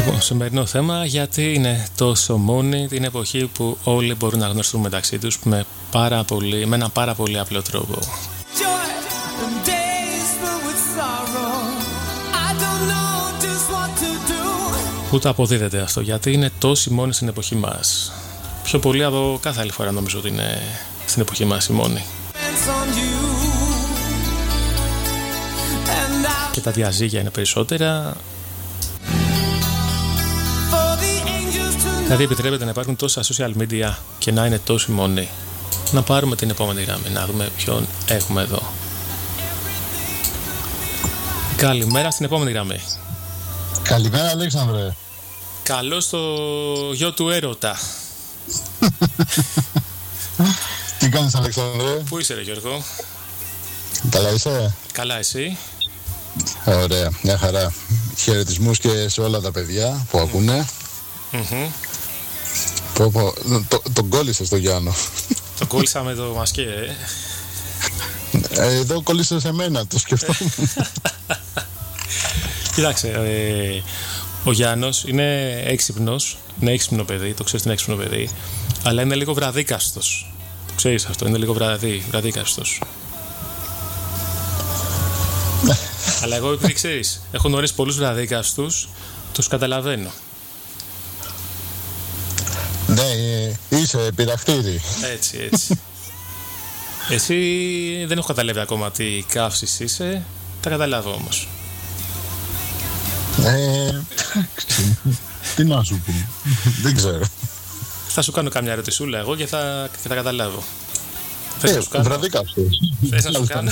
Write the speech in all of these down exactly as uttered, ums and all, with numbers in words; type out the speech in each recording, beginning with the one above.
Λοιπόν, σημερινό θέμα, γιατί είναι τόσο μόνη την εποχή που όλοι μπορούν να γνωριστούν μεταξύ τους με, πάρα πολύ, με έναν πάρα πολύ απλό τρόπο. Πού το αποδίδεται αυτό, γιατί είναι τόσοι μόνοι στην εποχή μας? Πιο πολύ από κάθε άλλη φορά νομίζω ότι είναι στην εποχή μας οι μόνοι. Και τα διαζύγια είναι περισσότερα. Δηλαδή επιτρέπεται να υπάρχουν τόσα social media και να είναι τόσοι μόνοι. Να πάρουμε την επόμενη γραμμή, να δούμε ποιον έχουμε εδώ. Καλημέρα στην επόμενη γραμμή. Καλημέρα Αλέξανδρε. Καλώς το γιο του έρωτα. Τι κάνεις Αλέξανδρε? Πού είσαι ρε Γιώργο? Καλά είσαι? Καλά εσύ? Ωραία, μια χαρά. Χαιρετισμούς και σε όλα τα παιδιά που ακούνε. Mm-hmm. Πω, πω, το, τον κόλλησες το Γιάννο. Το κόλλησα με το μασκέ ε. Εδώ κόλλησε σε μένα, το σκεφτόμουν. Κοίταξε, ε, ο Γιάννος είναι έξυπνος, είναι έξυπνο παιδί, το ξέρεις, είναι έξυπνο παιδί, αλλά είναι λίγο βραδίκαστος. Το ξέρεις αυτό, είναι λίγο βραδί, βραδίκαστος. Αλλά εγώ, επειδή ξέρεις, έχω γνωρίσει πολλούς βραδίκαστους, τους καταλαβαίνω. Ναι, είσαι πειραχτήρι. Έτσι, έτσι. Εσύ δεν έχω καταλάβει ακόμα τι καύσης είσαι, τα καταλάβω όμως. Ε, τι να σου πω, δεν ξέρω. Θα σου κάνω καμιά ερωτησούλα εγώ και θα, και θα καταλάβω. Ε, Θες να σου κάνω? βραδίκαστος. Θες να σου κάνω?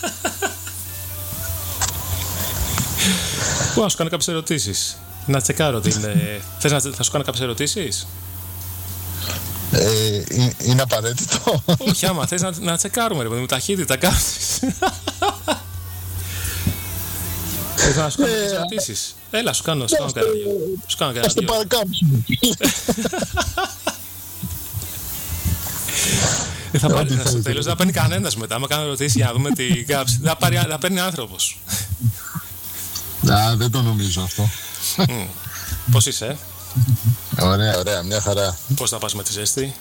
Πού να σου κάνω κάποιες ερωτήσεις? Να τσεκάρω την... Ε, θες να θα σου κάνω κάποιες ερωτήσεις? Ε, είναι απαραίτητο? Όχι, άμα θες να, να τσεκάρουμε, ρε παιδί μου, ταχύτητα καύσης. Θες να σου κάνω κάποιες ερωτήσεις? Έλα, σου κάνω, σου κάνω κανένα δυο. Σου κάνω κανένα δυο. Ας το παρακάμψουμε. Δεν θα πάρει, θα, στο τέλος δεν θα παίρνει κανένας μετά. Άμα κάνω ερωτήσεις για να δούμε την κάψη, δεν θα, θα παίρνει άνθρωπος. Να, δεν το νομίζω αυτό. Mm. Πώς είσαι? Ωραία, ωραία, μια χαρά. Πώς θα πας με τη ζέστη?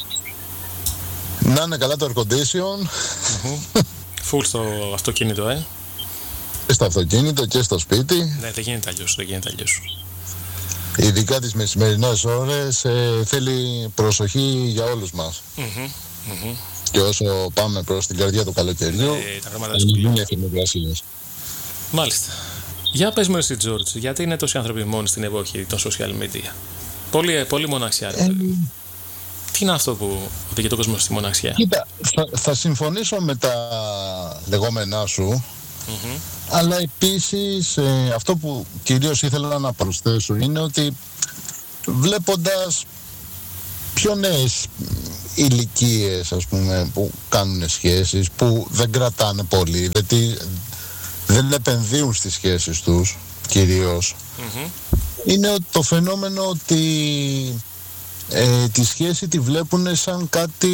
Να είναι καλά το air condition. Mm-hmm. Full στο αυτοκίνητο, ε. Και στο αυτοκίνητο και στο σπίτι. Ναι, δεν γίνεται αλλιώς, δεν γίνεται αλλιώς. Ειδικά τις μεσημερινές ώρες ε, θέλει προσοχή για όλους μας. Mm-hmm. Mm-hmm. Και όσο πάμε προς την καρδιά του καλοκαιριού, ε, τα πράγματα δυσκολίες. Μάλιστα. Για πες μου εσύ Τζόρτζ, γιατί είναι τόσοι άνθρωποι μόνοι στην εποχή των social media? Πολύ, πολύ μοναξιά. Ε, Τι είναι αυτό που οδηγεί τον κόσμο στη μοναξιά? Κοίτα, θα, θα συμφωνήσω με τα λεγόμενά σου. Mm-hmm. Αλλά επίσης ε, αυτό που κυρίως ήθελα να προσθέσω είναι ότι βλέποντας πιο νέες ηλικίες, ας πούμε, που κάνουν σχέσεις, που δεν κρατάνε πολύ, γιατί δεν επενδύουν στις σχέσεις τους κυρίως, mm-hmm. είναι το φαινόμενο ότι ε, τη σχέση τη βλέπουν σαν κάτι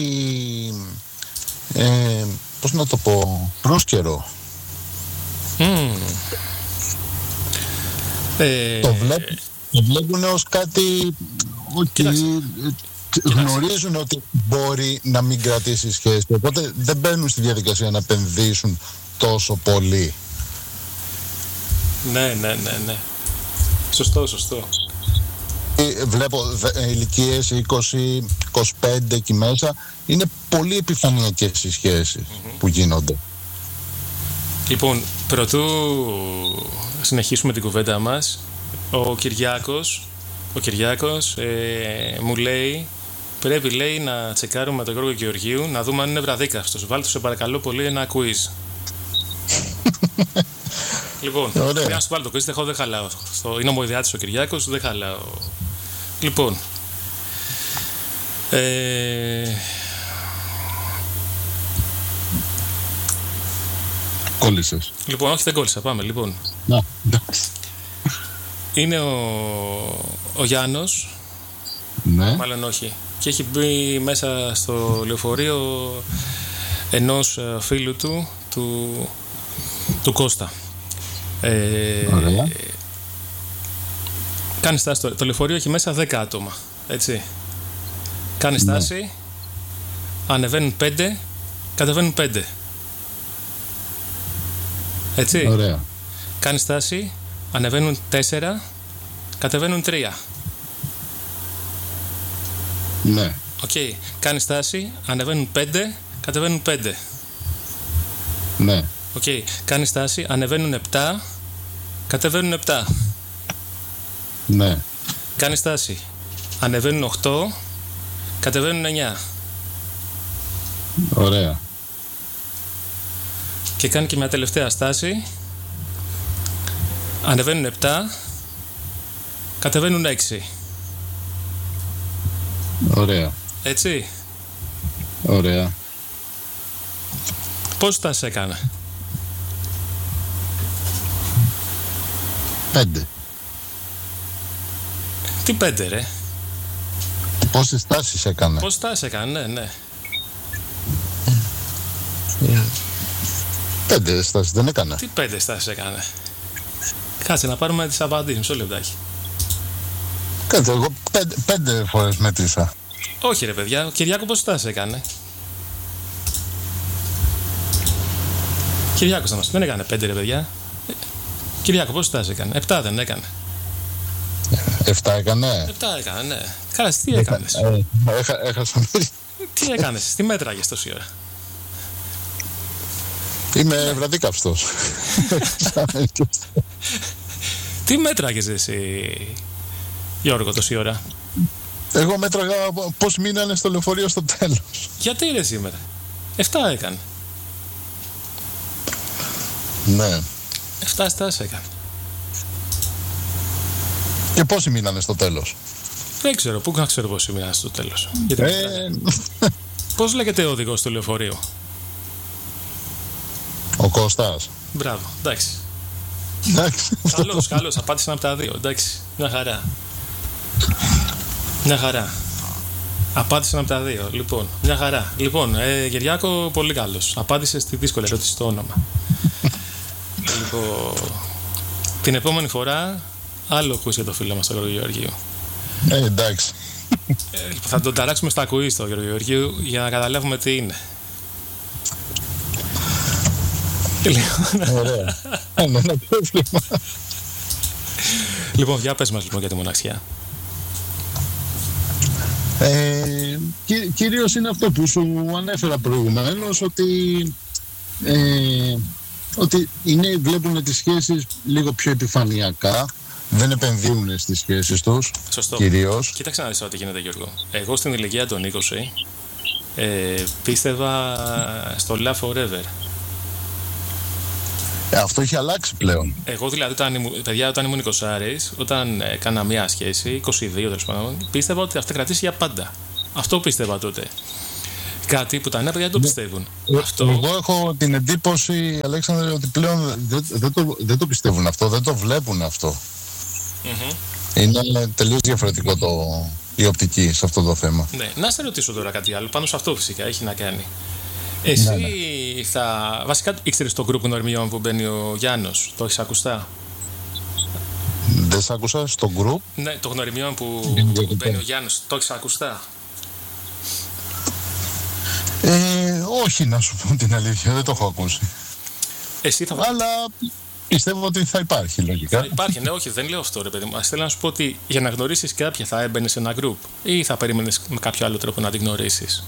ε, πώς να το πω, πρόσκαιρο. Mm. Ε... Το, βλέπ, το βλέπουν ως κάτι ότι γνωρίζουν ότι μπορεί να μην κρατήσει σχέση, οπότε δεν μπαίνουν στη διαδικασία να επενδύσουν τόσο πολύ. Ναι, ναι, ναι, ναι. Σωστό, σωστό. Βλέπω ηλικίες είκοσι, είκοσι πέντε εκεί μέσα, είναι πολύ επιφανειακές οι σχέσεις mm-hmm. που γίνονται. Λοιπόν, πρωτού συνεχίσουμε την κουβέντα μας, ο Κυριάκος, ο Κυριάκος ε, μου λέει, πρέπει λέει να τσεκάρουμε τον Γιώργο Γεωργίου, να δούμε αν είναι βραδίκαστος. Βάλτε σε παρακαλώ πολύ ένα quiz. Λοιπόν, πρέπει να σου βάλω το quiz, εγώ δεν χαλάω. Είναι ομοειδιάτης ο Κυριάκος, δεν χαλάω. Λοιπόν, ε, κόλλησες. Λοιπόν, όχι δεν κόλλησα, πάμε λοιπόν. Να, εντάξει. Είναι ο, ο Γιάννος, ναι. Μάλλον όχι, και έχει μπει μέσα στο λεωφορείο ενός φίλου του, του, του Κώστα. Ε, Κάνει στάση. Το, το λεωφορείο έχει μέσα δέκα άτομα. Έτσι. Κάνει στάση. Ναι. Ανεβαίνουν πέντε, κατεβαίνουν πέντε. Έτσι. Ωραία. Κάνει στάση. Ανεβαίνουν τέσσερα, κατεβαίνουν τρία. Ναι. Οκ. Okay. Κάνει στάση. Ανεβαίνουν πέντε, κατεβαίνουν πέντε. Ναι. Οκ. Okay. Κάνει στάση. Ανεβαίνουν επτά, κατεβαίνουν επτά. Ναι. Κάνει στάση. Ανεβαίνουν οκτώ, κατεβαίνουν εννιά. Ωραία. Και κάνει και μια τελευταία στάση. Ανεβαίνουν επτά, κατεβαίνουν έξι. Ωραία. Έτσι. Ωραία. Πώς στάσεις έκανε? Πέντε. Τι πέντε ρε? Πόσες στάσεις έκανε? Πόσες στάσεις έκανε, ναι, ναι. Yeah. Πέντε στάσεις δεν έκανε? Τι πέντε στάσεις έκανε? Κάτσε να πάρουμε τις απαντήσεις, μισό λεπτάκι. Κάτσε, εγώ πέντε, πέντε φορές μέτρησα. Όχι ρε παιδιά, ο Κυριάκο πόσες στάσεις έκανε? Κυριάκος θα μας πει, δεν έκανε πέντε ρε παιδιά. Κυριάκο πόσες στάσεις έκανε? Επτά δεν έκανε? Εφτά έκανε? Επτά έκανε, ναι. Κάτσε, τι έκανες? Ε, έχα, έχασα. Τι έκανες, τι μέτραγες τόση ώρα? Είμαι βραδίκαυστος. Τι μέτραγες εσύ, Γιώργο, τόση ώρα? Εγώ μέτραγα πώς μείνανε στο λεωφορείο στο τέλος. Γιατί ρε σήμερα? Εφτά έκανε. Ναι. Εφτά στάσεις έκανε. Και πόσοι μείνανε στο τέλος? Δεν ξέρω, πού να ξέρω πόσοι μείνανε στο τέλος. Γιατί ε... Πώς λέγεται ο οδηγός του λεωφορείου? Ο Κώστας. Μπράβο, εντάξει. Εντάξει. Καλώς, καλώς, απάντησαν από τα δύο, εντάξει. Μια χαρά. Μια χαρά. Απάντησαν από τα δύο, λοιπόν. Μια χαρά. Λοιπόν, ε, Γεριάκο, πολύ καλός. Απάντησε στη δύσκολη ερώτηση στο όνομα. Λοιπόν, την επόμενη φορά, άλλο ακούς για το φίλο μας, τον Γιώργο Γεωργίου. Ε, εντάξει. Ε, θα τον ταράξουμε στα quiz του Γιώργο Γεωργίου για να καταλάβουμε τι είναι. Ωραία. Ένα πρόβλημα. Λοιπόν, για πες μας λοιπόν για τη μοναξιά. Ε, κυ, κυρίως είναι αυτό που σου ανέφερα προηγουμένως, ότι, ε, ότι είναι, βλέπουν τις σχέσεις λίγο πιο επιφανειακά, δεν επενδύουν στις σχέσεις τους. Σωστό. Κυρίως. Κοίταξε να δεις τι γίνεται, Γιώργο. Εγώ στην ηλικία των είκοσι ε, πίστευα στο love forever. Ε, αυτό έχει αλλάξει πλέον. Εγώ δηλαδή, όταν ήμουν, παιδιά, όταν ήμουν είκοσι, όταν ε, κάνα μία σχέση, είκοσι δύο τέλος πάντων, πίστευα ότι θα κρατήσει για πάντα. Αυτό πίστευα τότε. Κάτι που τα νέα παιδιά δεν το πιστεύουν. Ε, αυτό... Εγώ έχω την εντύπωση, Αλέξανδρε, ότι πλέον δεν, δεν, το, δεν το πιστεύουν αυτό, δεν το βλέπουν αυτό. Mm-hmm. Είναι τελείως διαφορετικό το, η οπτική σε αυτό το θέμα. Ναι. Να σε ρωτήσω τώρα κάτι άλλο, πάνω σε αυτό φυσικά έχει να κάνει. Εσύ ναι, ναι. θα... Βασικά ήξερες το group γνωριμιών που μπαίνει ο Γιάννος, το έχεις ακουστά? Δεν σ' άκουσα στο group. Ναι, το γνωριμιών που μπαίνει ο Γιάννος, το έχεις ακουστά? Ε, όχι, να σου πω την αλήθεια, δεν το έχω ακούσει. Εσύ θα... Αλλά πιστεύω ότι θα υπάρχει λογικά. Θα υπάρχει, ναι, όχι, δεν λέω αυτό ρε παιδί μου. Ας θέλω να σου πω ότι για να γνωρίσεις κάποια θα έμπαινες σε ένα group ή θα περίμενες με κάποιο άλλο τρόπο να την γνωρίσεις?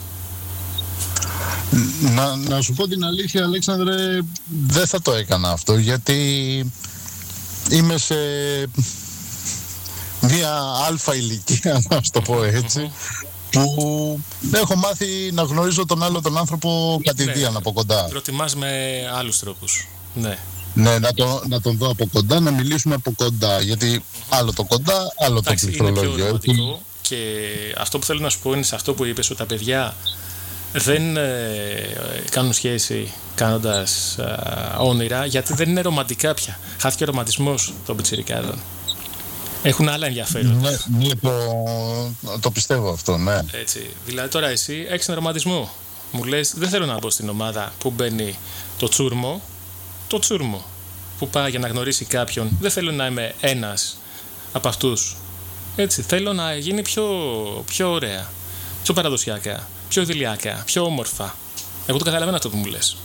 Να, να σου πω την αλήθεια, Αλέξανδρε, δεν θα το έκανα αυτό, γιατί είμαι σε μια αλφα ηλικία, να σου το πω έτσι, mm-hmm. που έχω μάθει να γνωρίζω τον άλλο τον άνθρωπο κατηδίαν, ναι, από κοντά. Προτιμάς με άλλους τρόπους. Ναι. Ναι, να, το, να τον δω από κοντά, να μιλήσουμε από κοντά, γιατί mm-hmm. άλλο το κοντά, άλλο εντάξει, το πληκτρολόγιο. Είναι πιο ρομαντικό και αυτό που θέλω να σου πω είναι σε αυτό που είπες, ότι τα παιδιά δεν ε, κάνουν σχέση κάνοντας ε, όνειρα, γιατί δεν είναι ρομαντικά πια. Χάθηκε ο ρομαντισμός των πιτσιρικάδων. Έχουν άλλα ενδιαφέροντα. Ναι, ναι, το, το πιστεύω αυτό, ναι. Έτσι. Δηλαδή τώρα εσύ έχεις ένα ρομαντισμό. Μου λες, δεν θέλω να μπω στην ομάδα που μπαίνει το τσούρμο. Το τσούρμο που πάει για να γνωρίσει κάποιον. Δεν θέλω να είμαι ένας από αυτούς Έτσι, θέλω να γίνει πιο, πιο ωραία, πιο παραδοσιακά, πιο ιδηλιακά, πιο όμορφα. Εγώ το καταλαβαίνω αυτό που μου λες.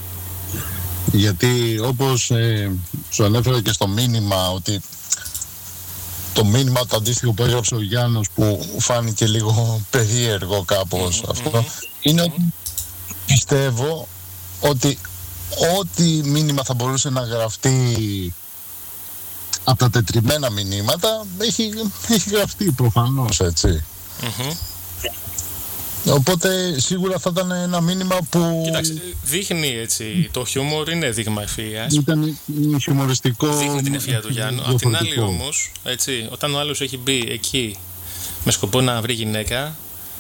Γιατί όπως ε, σου ανέφερα και στο μήνυμα, ότι το μήνυμα το αντίστοιχο που έγραψε ο Γιάννος, που φάνηκε λίγο περίεργο κάπως mm-hmm, αυτό, mm-hmm. είναι ότι πιστεύω ότι ό,τι μήνυμα θα μπορούσε να γραφτεί από τα τετριμμένα μηνύματα έχει, έχει γραφτεί προφανώς, έτσι. Mm-hmm. Οπότε σίγουρα θα ήταν ένα μήνυμα που... Κοιτάξτε, δείχνει έτσι, το χιούμορ είναι δείγμα ευφυΐας. Ήταν χιουμοριστικό. Δείχνει την ευφυΐα του Γιάννου. Απ' την άλλη όμως, έτσι, όταν ο άλλος έχει μπει εκεί με σκοπό να βρει γυναίκα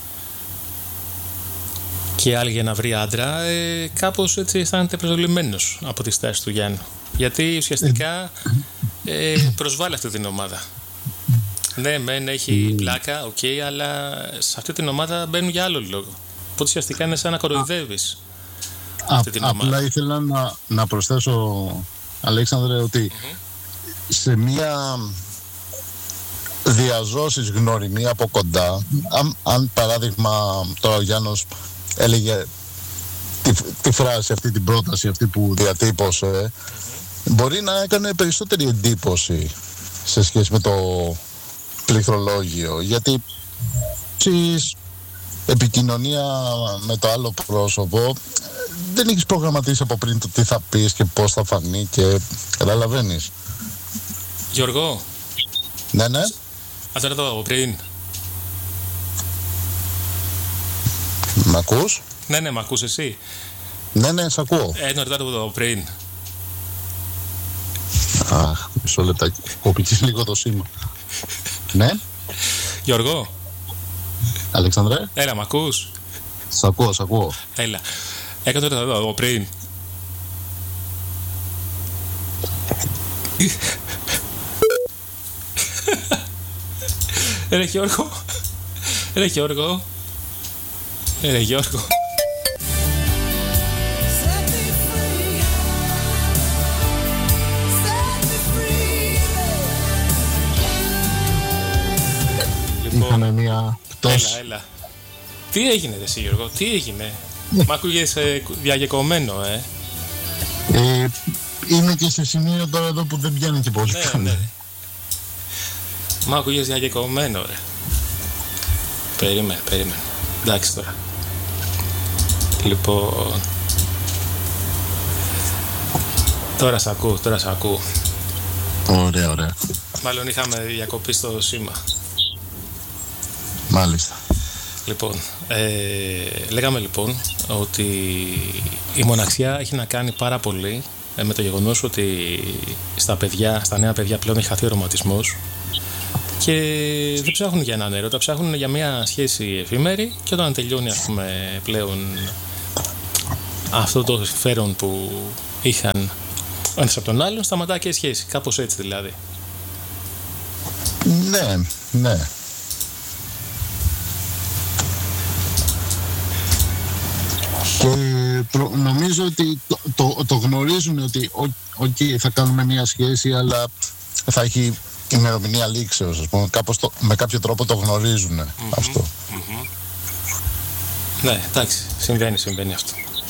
και άλλη για να βρει άντρα, ε, κάπως έτσι αισθάνεται προσδολημένος από τη στάση του Γιάννου. Γιατί ουσιαστικά ε, προσβάλλει αυτή την ομάδα. Ναι, μεν έχει πλάκα, οκ, okay, αλλά σε αυτή την ομάδα μπαίνουν για άλλο λόγο. Οπότε ουσιαστικά είναι σαν να κοροϊδεύεις αυτή την ομάδα. Απλά ήθελα να, να προσθέσω, Αλέξανδρε, ότι mm-hmm. σε μία διαζώσεις γνωριμία από κοντά, αν, αν παράδειγμα τώρα ο Γιάννος έλεγε τη, τη φράση αυτή, την πρόταση αυτή που διατύπωσε, mm-hmm. μπορεί να έκανε περισσότερη εντύπωση σε σχέση με το πληκτρολόγιο, γιατί στις επικοινωνία με το άλλο πρόσωπο δεν έχεις προγραμματίσει από πριν το τι θα πεις και πώς θα φανεί και καταλαβαίνεις. Γιώργο. Ναι, ναι. Ας ρωτώ από πριν. Μ' ακούς? Ναι, ναι, μ' ακούς εσύ? Ναι, ναι, σ' ακούω. Ε, να ρωτάω από πριν. Αχ, μισό λεπτάκι. Κόπηκες λίγο το σήμα. Ναι. Γιώργο. Αλέξανδρε. Έλα, μ' ακούς? Σ' ακούω, σ' ακούω. Έλα. Έκανα το εδώ πριν. Έλα, Γιώργο. Έλα, Γιώργο. Έλα, Γιώργο. Είχαμε μια πτώση. Έλα, έλα. Τι έγινε εσύ, Γιώργο, τι έγινε? Μ' άκουγες ε, διαγεκομμένο, ε. ε. Είμαι και σε σημείο τώρα εδώ που δεν πιάνει και πολύ καλά. Ναι, ναι. Μ' άκουγες διαγεκομμένο, ρε. Περίμενε, περίμενε. Εντάξει τώρα. Λοιπόν... Τώρα σ' ακούω, τώρα σ' ακούω. Ωραία, ωραία. Μάλλον είχαμε διακοπή στο σήμα. Μάλιστα. Λοιπόν, ε, λέγαμε λοιπόν ότι η μοναξιά έχει να κάνει πάρα πολύ ε, με το γεγονός ότι στα παιδιά, στα νέα παιδιά πλέον έχει χαθεί ο ρομαντισμός και δεν ψάχνουν για έναν έρωτα, ψάχνουν για μια σχέση εφήμερη και όταν τελειώνει, ας πούμε, πλέον αυτό το συμφέρον που είχαν ο ένας από τον άλλον, σταματά και η σχέση, κάπως έτσι δηλαδή. Ναι, ναι. Και προ, νομίζω ότι το, το, το γνωρίζουν ότι okay, θα κάνουμε μια σχέση, αλλά θα έχει ημερομηνία λήξεως, ας πούμε. Κάπως το, με κάποιο τρόπο το γνωρίζουν mm-hmm, αυτό. Mm-hmm. Ναι, εντάξει, συμβαίνει, συμβαίνει αυτό.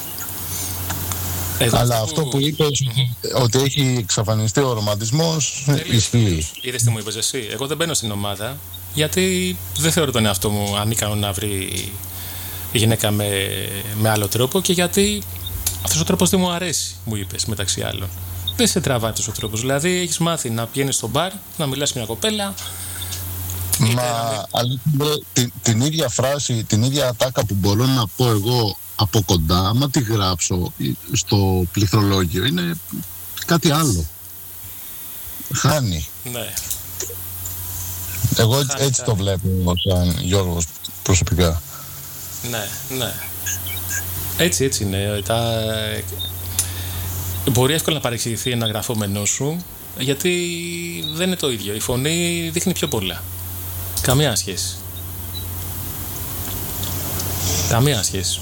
Εδώ αλλά αυτό αυτό που, που είπες mm-hmm. ότι έχει εξαφανιστεί ο ρομαντισμός ισχύει. Είδες τι μου είπες εσύ? Εγώ δεν μπαίνω στην ομάδα γιατί δεν θεωρώ τον εαυτό μου ανίκανο να βρει η γυναίκα με, με άλλο τρόπο και γιατί αυτός ο τρόπος δεν μου αρέσει, μου είπες, μεταξύ άλλων. Δεν σε τραβάει αυτός ο τρόπος. Δηλαδή έχεις μάθει να πηγαίνεις στο μπαρ, να μιλάς με μια κοπέλα. Μα να... αλήθεια, την, την ίδια φράση, την ίδια ατάκα που μπορώ να πω εγώ από κοντά, άμα τη γράψω στο πληκτρολόγιο, είναι κάτι άλλο. Χάνει. Ναι. Εγώ Χάνει, έτσι χάνει. το βλέπω σαν Γιώργος προσωπικά. Ναι, ναι. Έτσι, έτσι είναι. Τα... Μπορεί εύκολα να παρεξηγηθεί ένα γραφόμενό σου, γιατί δεν είναι το ίδιο. Η φωνή δείχνει πιο πολλά. Καμία σχέση. Καμία σχέση.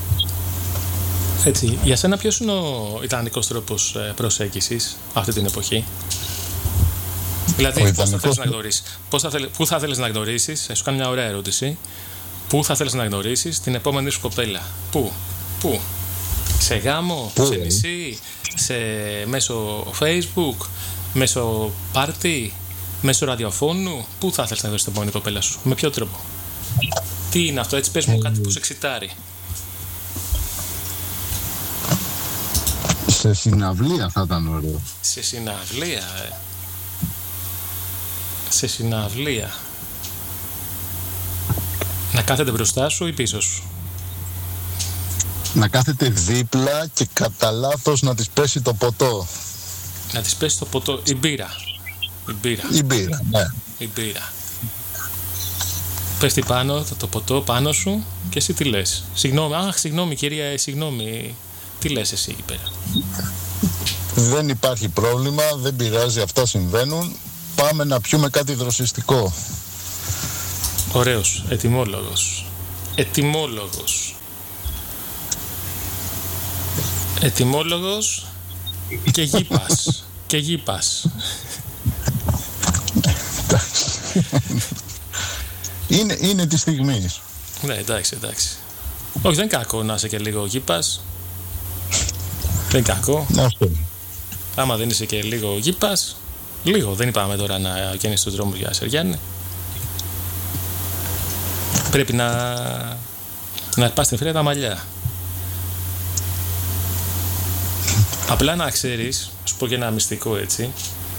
Έτσι, για σένα ποιος είναι ο ιδανικός τρόπος προσέγγισης αυτή την εποχή? Δηλαδή, πώς θα θέλεις να γνωρίσεις, πώς θα θέλ, πού θα θέλεις να γνωρίσεις, θα σου κάνω μια ωραία ερώτηση. Πού θα θέλεις να γνωρίσεις την επόμενη σου κοπέλα? Πού, πού, σε γάμο, πού? Σε νησί, σε, μέσω Facebook, μέσω πάρτι, μέσω ραδιοφώνου? Πού θα θέλεις να γνωρίσεις την επόμενη κοπέλα σου, με ποιο τρόπο? Τι είναι αυτό, έτσι πες μου κάτι που σε εξητάρει. Σε συναυλία θα ήταν ωραίο. Σε συναυλία, ε. Σε συναυλία. Να κάθεται μπροστά σου ή πίσω σου? Να κάθεται δίπλα και κατά λάθος να της πέσει το ποτό. Να της πέσει το ποτό, η μπύρα. Η μπύρα, η μπύρα, ναι. Η μπύρα. Πες τι πάνω, το ποτό πάνω σου και εσύ τι λες? Συγγνώμη, αχ, συγγνώμη κυρία, συγγνώμη. Τι λες εσύ εκεί πέρα? Δεν υπάρχει πρόβλημα, δεν πειράζει, αυτά συμβαίνουν. Πάμε να πιούμε κάτι δροσιστικό. Ωραίος, ετοιμόλογος. Ετοιμόλογος. Ετοιμόλογος και γήπας. Και γήπας. είναι, είναι τη στιγμή. Ναι, εντάξει, εντάξει. Όχι, δεν είναι κακό να είσαι και λίγο γήπας. Δεν είναι κακό. Αυτό. Άμα δεν είσαι και λίγο γήπας, λίγο, δεν είπαμε τώρα να γίνεις στους δρόμους για Σεριάννη. Πρέπει να, να πας στην φρέα τα μαλλιά. Απλά να ξέρεις, σου πω και ένα μυστικό έτσι,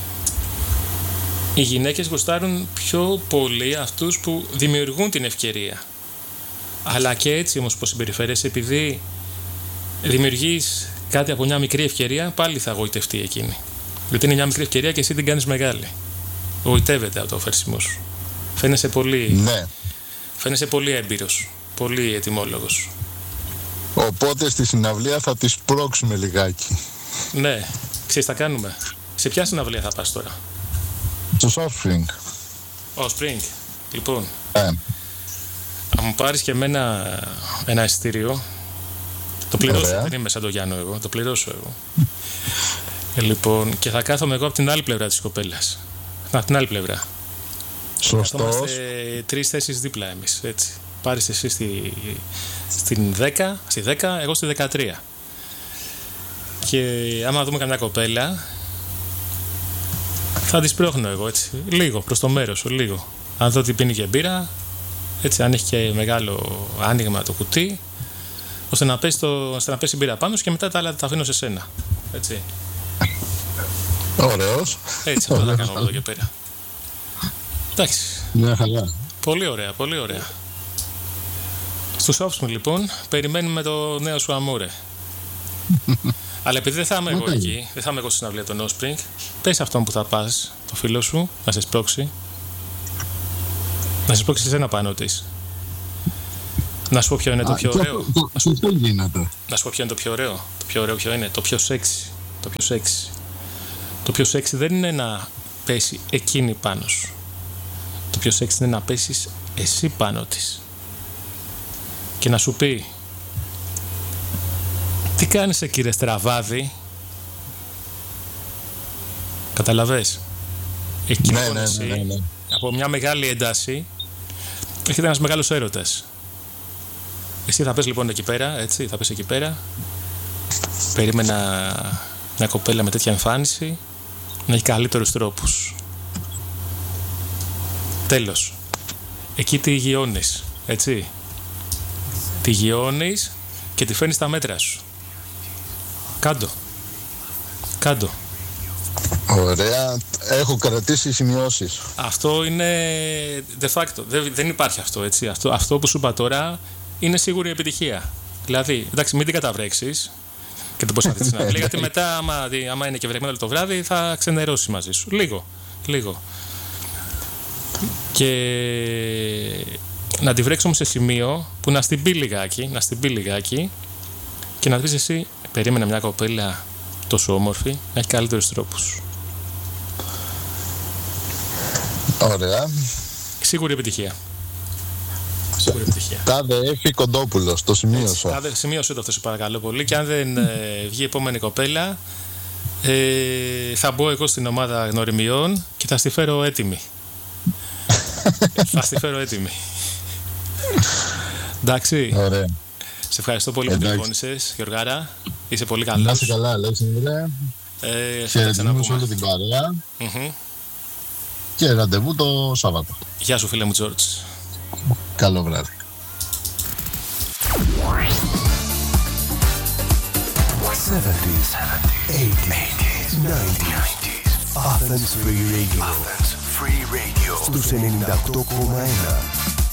οι γυναίκες γουστάρουν πιο πολύ αυτούς που δημιουργούν την ευκαιρία. Αλλά και έτσι όμως πως συμπεριφέρεσαι, επειδή δημιουργείς κάτι από μια μικρή ευκαιρία, πάλι θα γοητευτεί εκείνη. Γιατί είναι μια μικρή ευκαιρία και εσύ την κάνεις μεγάλη. Γοητεύεται από το φέρσιμο σου. Φαίνεσαι πολύ, ναι. Φαίνεσαι πολύ έμπειρος, πολύ ετοιμόλογος. Οπότε στη συναυλία θα τη σπρώξουμε λιγάκι. Ναι, ξέρεις θα κάνουμε. Σε ποια συναυλία θα πας τώρα? Στο Offspring. Offspring, λοιπόν. Ε. Αν μου πάρεις και εμένα ένα εισιτήριο, το πληρώσω, ωραία. Δεν είμαι σαν τον Γιάννο εγώ, το πληρώσω εγώ. ε, λοιπόν, και θα κάθομαι εγώ από την άλλη πλευρά της κοπέλας. Από την άλλη πλευρά. Σωστός. Είμαστε τρεις θέσεις δίπλα εμείς, έτσι. Πάρεις εσύ στη, στην δέκα, στη δέκα, εγώ στη δεκατρία. Και άμα δούμε καμιά κοπέλα, θα τη σπρώχνω εγώ, έτσι. Λίγο, προς το μέρος σου, λίγο. Αν δω ότι πίνει και μπύρα, έτσι, αν έχει και μεγάλο άνοιγμα το κουτί, ώστε να πέσει, το, ώστε να πέσει μπύρα πάνω σου και μετά τα άλλα τα αφήνω σε σένα. Έτσι. Ωραίος. Έτσι, αυτό θα κάνω εδώ και πέρα. Εντάξει. Μια χαρά. Πολύ ωραία, πολύ ωραία. Στους Offspring λοιπόν, περιμένουμε το νέο σου αμόρε. Αλλά επειδή δεν θα είμαι εγώ εκεί, δεν θα είμαι εγώ στη συναυλία των Offspring, πες αυτόν που θα πας, το φίλο σου, να σε σπρώξει. Να σε σπρώξει εσένα πάνω της. Να σου πω ποιο είναι το πιο ωραίο. Να σου πω γίνεται. Να σου πω ποιο είναι το πιο ωραίο. Το πιο ωραίο ποιο είναι? Το πιο σεξι. Το πιο σεξι. Το πιο σεξι δεν είναι να πέσει εκείνη πάνω σου. Το πιο σεξι είναι να πέσεις εσύ πάνω της. Και να σου πει, τι κάνεις κύριε Στραβάδη? Καταλαβες? Εκεί ναι, λοιπόν ναι, εσύ, ναι, ναι, ναι. από μια μεγάλη ένταση, έρχεται ένας μεγάλος έρωτας. Εσύ θα πες λοιπόν εκεί πέρα, έτσι, θα πες εκεί πέρα. Περίμενα μια κοπέλα με τέτοια εμφάνιση να έχει καλύτερους τρόπους. Τέλος. Εκεί τη γιώνεις, έτσι. Τη γιώνεις και τη φέρνεις στα μέτρα σου. Κάντο. Κάντο. Ωραία. Έχω κρατήσει σημειώσεις. Αυτό είναι de facto. Δεν, δεν υπάρχει αυτό, έτσι. Αυτό, αυτό που σου είπα τώρα είναι σίγουρη επιτυχία. Δηλαδή, εντάξει, μην την καταβρέξεις και το πώς θα δεις να πει, γιατί μετά, άμα, άμα είναι και βρεγμένο το βράδυ, θα ξενερώσει μαζί σου. Λίγο. Λίγο. Και να τη βρέξουμε σε σημείο που να στην πει λιγάκι, να στην πει λιγάκι και να πεις εσύ, περίμενα μια κοπέλα τόσο όμορφη να έχει καλύτερους τρόπους. Ωραία. Σίγουρη επιτυχία. Σίγουρη επιτυχία. Τάδε Έφη Κοντόπουλος, το σημείωσα. Τάδε, σημείωσε το αυτό, σε παρακαλώ πολύ. Και αν δεν ε, βγει η επόμενη κοπέλα, Ε, θα μπω εγώ στην ομάδα γνωριμιών και θα στη φέρω έτοιμη. Θα στη φέρω έτοιμη. Εντάξει. Ωραία. Σε ευχαριστώ πολύ. Εντάξει. Που τηλεφώνησες, Γιωργάρα. Είσαι πολύ καλός. Να είσαι καλά, Αλέξανδρε. Ε, Χαιρετισμούς σε όλη την παρέα. Mm-hmm. Και ραντεβού το Σάββατο. Γεια σου, φίλε μου Τζόρτζ. Καλό βράδυ. seventies, eighties, nineties. Athens Free Radio. Athens Free Radio. Στους ενενήντα οκτώ κόμμα ένα.